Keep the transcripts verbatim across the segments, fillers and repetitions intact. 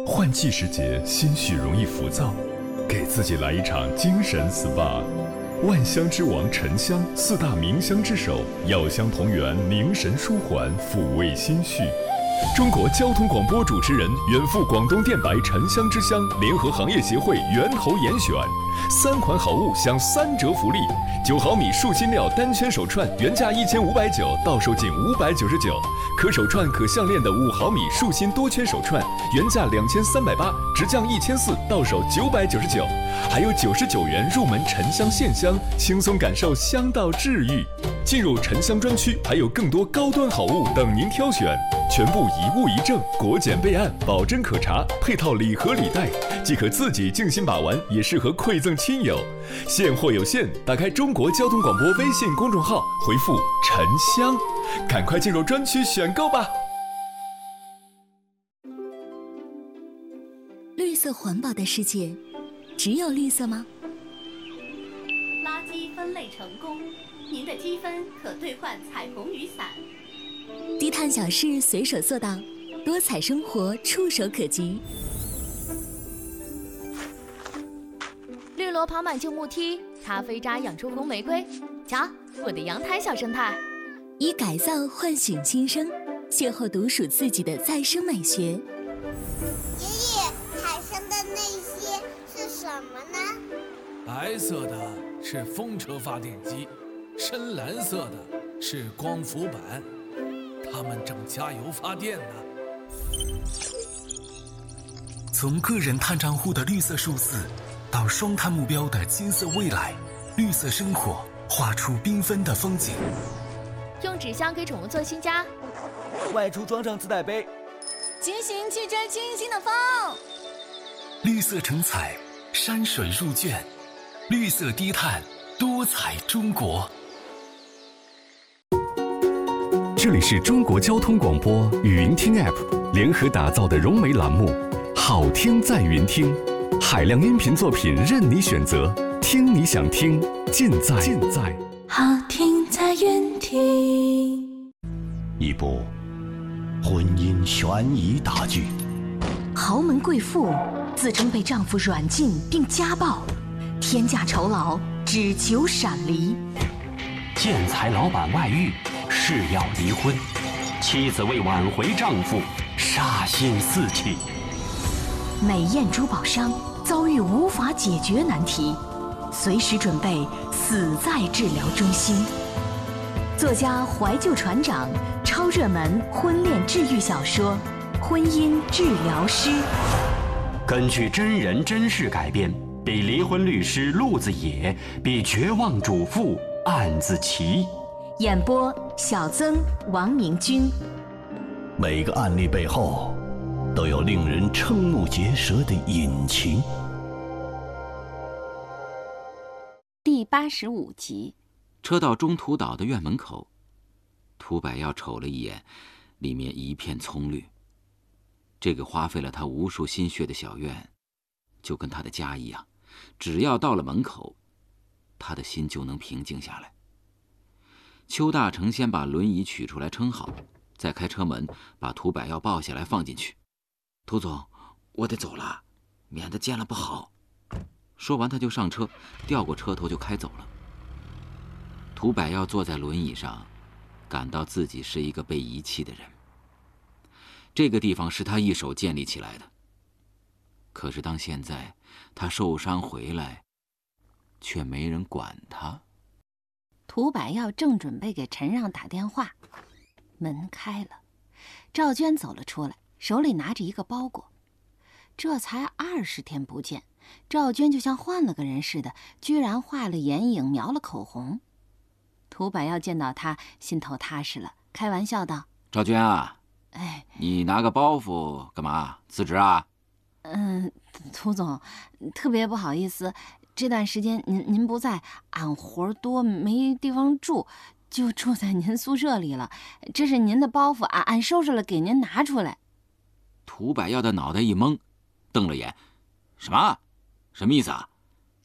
换季时节，心绪容易浮躁，给自己来一场精神 S P A。万香之王沉香，四大名香之首，药香同源，凝神舒缓，抚慰心绪。中国交通广播主持人，远赴广东电白沉香之乡，联合行业协会源头严选，三款好物享三折福利：九毫米树心料单圈手串原价一千五百九，到手仅五百九十九；可手串可项链的五毫米树心多圈手串原价两千三百八，直降一千四，到手九百九十九。还有九十九元入门沉香线香，轻松感受香道治愈。进入沉香专区，还有更多高端好物等您挑选，全部一物一证，国检备案，保真可查，配套礼盒礼袋，既可自己静心把玩，也适合馈赠亲友。现货有限，打开中国交通广播微信公众号，回复沉香，赶快进入专区选购吧。 绿色环保的世界，只有绿色吗？ 垃圾分类成功，您的积分可兑换彩虹雨伞。 低碳小事随手做到，多彩生活触手可及。 绿萝跑满旧木梯，咖啡渣养出红玫瑰。瞧，我的阳台小生态。 以改造唤醒新生，邂逅独属自己的再生美学。 爷爷，海上的那些是什么呢？ 白色的是风车发电机，深蓝色的是光伏板，它们正加油发电呢。 从个人碳账户的绿色数字，到双碳目标的金色未来，绿色生活画出缤纷的风景。 用纸箱给宠物做新家， 外出装上自带杯， 骑行去追清新的风。 绿色成彩，山水入卷，绿色低碳，多彩中国。 这里是中国交通广播语音听 App 联合打造的融媒栏目，好听在云听，海量音频作品任你选择，听你想听，尽在尽在好听在云听。 一部婚姻悬疑大剧， 豪门贵妇自称被丈夫软禁并家暴，天价酬劳只求闪离。 建材老板外遇，誓要离婚，妻子为挽回丈夫杀心四起。 美艳珠宝商遭遇无法解决难题，随时准备死在治疗中心。作家怀旧船长超热门婚恋治愈小说《婚姻治疗师》， 根据真人真事改编，比离婚律师陆子野，比绝望主妇案子齐。 演播小曾、王明君。 每个案例背后都有令人瞠目结舌的隐情。 第八十五集。 车到中途岛的院门口，涂百耀瞅了一眼，里面一片葱绿。这个花费了他无数心血的小院，就跟他的家一样，只要到了门口，他的心就能平静下来。邱大成先把轮椅取出来撑好，再开车门把涂百耀抱下来放进去。涂总，我得走了，免得见了不好。说完他就上车，调过车头就开走了。涂百耀坐在轮椅上，感到自己是一个被遗弃的人。这个地方是他一手建立起来的，可是当现在他受伤回来，却没人管他。 涂百耀正准备给陈让打电话，门开了，赵娟走了出来，手里拿着一个包裹。这才二十天不见，赵娟就像换了个人似的，居然画了眼影，描了口红。涂百耀见到他，心头踏实了，开玩笑道：“ 赵娟啊， 哎， 你拿个包袱干嘛？辞职啊？”“ 嗯，涂总，特别不好意思，这段时间您您不在，俺活多没地方住，就住在您宿舍里了。这是您的包袱，俺俺收拾了，给您拿出来。” 涂百耀的脑袋一懵，瞪了眼：“什么？什么意思啊？”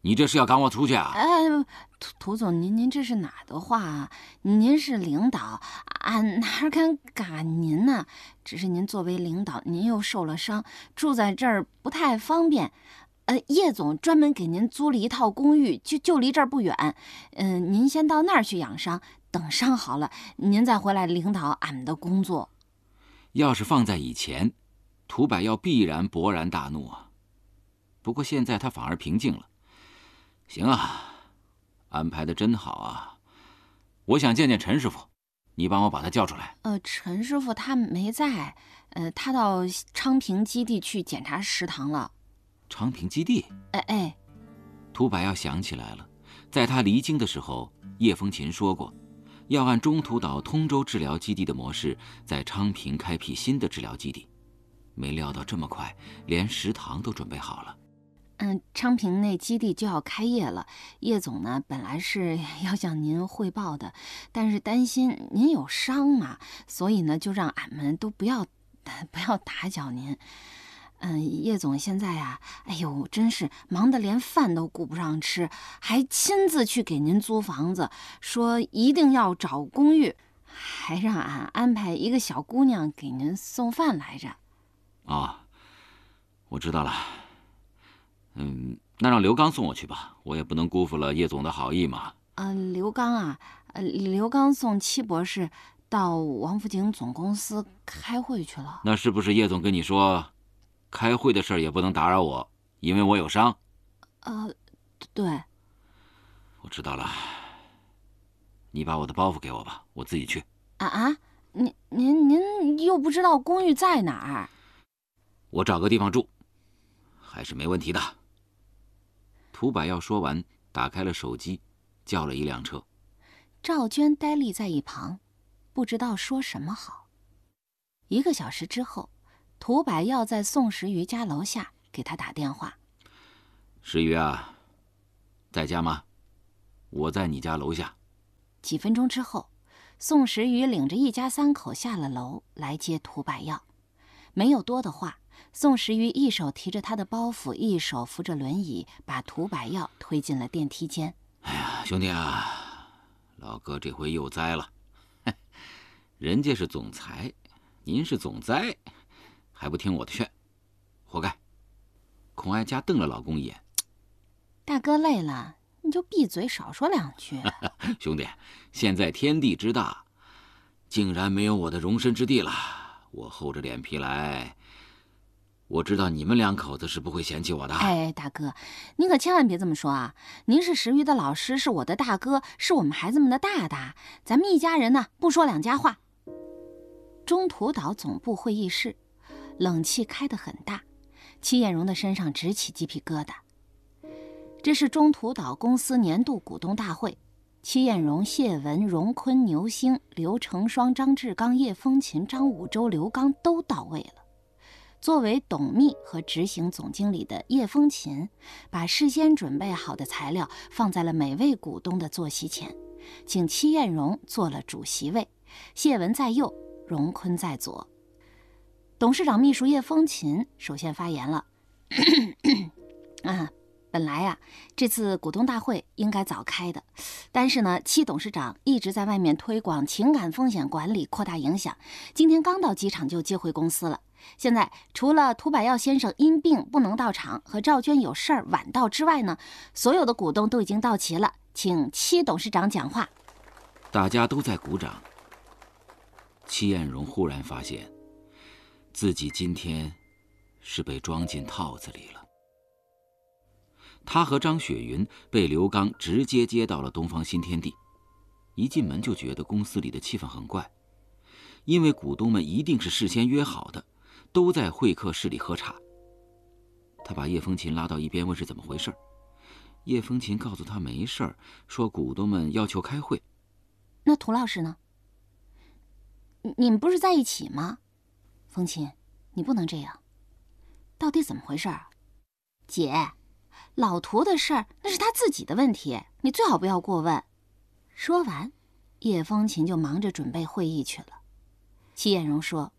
你这是要赶我出去啊？ 哎，涂涂总，您您这是哪的话啊？您是领导，俺哪敢赶您呢？只是您作为领导，您又受了伤，住在这儿不太方便。呃，叶总专门给您租了一套公寓，就就离这儿不远。嗯、呃，您先到那儿去养伤，等伤好了，您再回来领导俺们的工作。 要是放在以前，涂百耀必然勃然大怒啊。不过现在他反而平静了。行啊，安排的真好啊！我想见见陈师傅，你帮我把他叫出来。 呃，陈师傅他没在，呃，他到昌平基地去检查食堂了。 昌平基地？ 哎哎， 涂百耀想起来了，在他离京的时候，叶风琴说过，要按中途岛通州治疗基地的模式，在昌平开辟新的治疗基地。没料到这么快，连食堂都准备好了。 嗯，昌平那基地就要开业了，叶总呢本来是要向您汇报的，但是担心您有伤嘛，所以呢就让俺们都不要不要打搅您。嗯，叶总现在啊，哎呦，真是忙得连饭都顾不上吃，还亲自去给您租房子，说一定要找公寓，还让俺安排一个小姑娘给您送饭来着。 哦，我知道了。嗯，那让刘刚送我去吧，我也不能辜负了叶总的好意嘛。 呃，刘刚啊，呃，刘刚送戚博士到王府井总公司开会去了。 那是不是叶总跟你说，开会的事儿也不能打扰我，因为我有伤？ 呃，对。 我知道了，你把我的包袱给我吧，我自己去。 啊啊，您您您又不知道公寓在哪儿？ 我找个地方住，还是没问题的。涂百耀说完，打开了手机，叫了一辆车。 赵娟呆立在一旁，不知道说什么好。一个小时之后，涂百耀在宋时瑜家楼下给他打电话。 时瑜啊，在家吗？我在你家楼下。 几分钟之后，宋时瑜领着一家三口下了楼来接涂百耀。没有多的话，宋时瑜一手提着他的包袱，一手扶着轮椅，把涂百耀推进了电梯间。 哎呀，兄弟啊，老哥这回又栽了。人家是总裁，您是总灾，还不听我的劝，活该。孔爱佳瞪了老公一眼。 大哥累了，你就闭嘴，少说两句。 兄弟，现在天地之大，竟然没有我的容身之地了。我厚着脸皮来，我知道你们两口子是不会嫌弃我的。 哎，大哥，您可千万别这么说啊！您是石瑜的老师，是我的大哥，是我们孩子们的大大，咱们一家人呢，不说两家话。中途岛总部会议室，冷气开得很大，戚艳荣的身上直起鸡皮疙瘩。这是中途岛公司年度股东大会，戚艳荣、谢文、荣坤、牛星、刘成双、张志刚、叶风琴、张武周、刘刚都到位了。作为董秘和执行总经理的叶风琴，把事先准备好的材料放在了每位股东的坐席前，请戚艳荣坐了主席位，谢文在右，荣坤在左。董事长秘书叶风琴首先发言了。啊，本来呀、啊，这次股东大会应该早开的，但是呢，戚董事长一直在外面推广情感风险管理，扩大影响。今天刚到机场就接回公司了。现在除了涂百耀先生因病不能到场和赵娟有事儿晚到之外呢，所有的股东都已经到齐了，请戚董事长讲话。 大家都在鼓掌。戚艳荣忽然发现，自己今天是被装进套子里了。他和张雪云被刘刚直接接到了东方新天地，一进门就觉得公司里的气氛很怪，因为股东们一定是事先约好的，都在会客室里喝茶。他把叶风琴拉到一边问是怎么回事，叶风琴告诉他没事儿，说股东们要求开会。 那涂老师呢？你们不是在一起吗？风琴，你不能这样，到底怎么回事啊？姐，老涂的事儿那是他自己的问题，你最好不要过问。说完，叶风琴就忙着准备会议去了。戚艳荣说，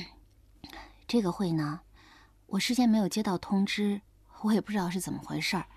这个会呢，我事先没有接到通知，我也不知道是怎么回事儿，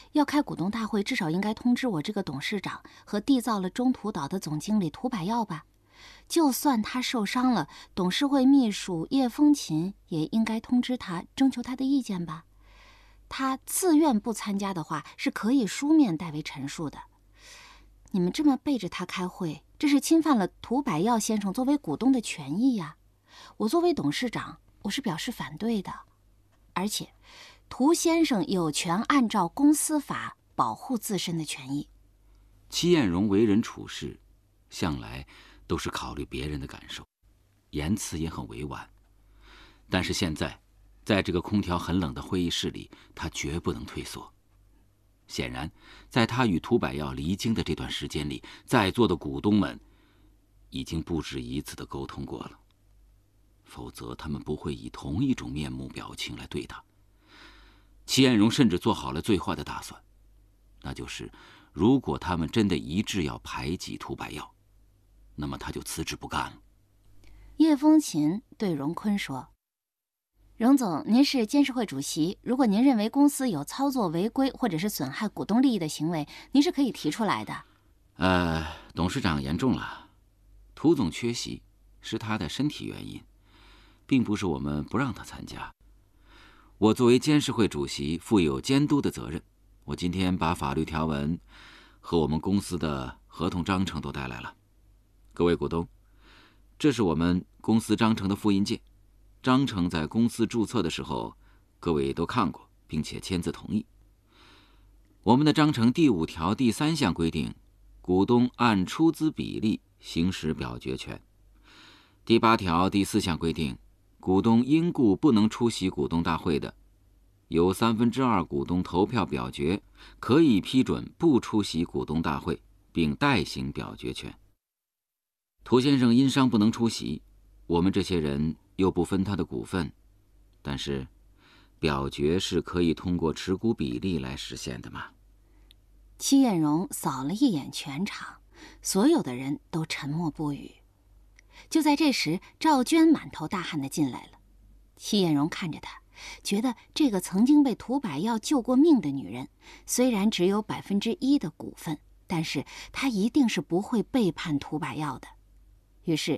要开股东大会，至少应该通知我这个董事长和缔造了中途岛的总经理涂百耀吧。就算他受伤了，董事会秘书叶风琴也应该通知他，征求他的意见吧。他自愿不参加的话，是可以书面代为陈述的。你们这么背着他开会，这是侵犯了涂百耀先生作为股东的权益呀。我作为董事长，我是表示反对的。而且，涂先生有权按照公司法保护自身的权益。 戚彦荣为人处事，向来都是考虑别人的感受，言辞也很委婉。但是现在，在这个空调很冷的会议室里，他绝不能退缩。显然，在他与涂百耀离京的这段时间里，在座的股东们已经不止一次的沟通过了，否则他们不会以同一种面目表情来对他。戚彦荣甚至做好了最坏的打算，那就是如果他们真的一致要排挤涂百耀，那么他就辞职不干了。 叶风琴对荣坤说：“荣总，您是监事会主席，如果您认为公司有操作违规或者是损害股东利益的行为，您是可以提出来的。” 呃，董事长言重了，涂总缺席是他的身体原因，并不是我们不让他参加。我作为监事会主席，负有监督的责任。我今天把法律条文和我们公司的合同章程都带来了。各位股东，这是我们公司章程的复印件。章程在公司注册的时候，各位都看过，并且签字同意。我们的章程第五条第三项规定，股东按出资比例行使表决权。第八条第四项规定，股东因故不能出席股东大会的，由三分之二股东投票表决，可以批准不出席股东大会，并代行表决权。涂先生因伤不能出席，我们这些人又不分他的股份，但是表决是可以通过持股比例来实现的嘛。 戚彦荣扫了一眼全场，所有的人都沉默不语。就在这时，赵娟满头大汗地进来了。戚彦荣看着她，觉得这个曾经被涂百耀救过命的女人，虽然只有百分之一的股份，但是她一定是不会背叛涂百耀的。于是